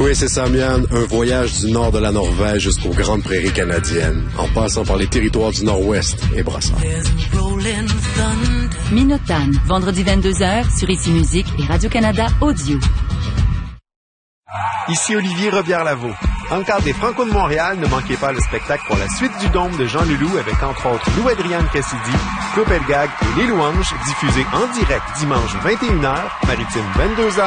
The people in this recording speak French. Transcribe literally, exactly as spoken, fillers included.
Chris et Samian, un voyage du nord de la Norvège jusqu'aux grandes prairies canadiennes, en passant par les territoires du Nord-Ouest et Brassard. Minotane, vendredi vingt-deux heures sur Ici Musique et Radio-Canada Audio. Ici Olivier Robillard-Lavaux. Dans le cadre des Franco de Montréal, ne manquez pas le spectacle pour la suite du Dôme de Jean Leloup avec entre autres Lou-Adrienne Cassidy, Claude Pelgag et Les Louanges, diffusé en direct dimanche vingt et une heures, Maritime vingt-deux heures.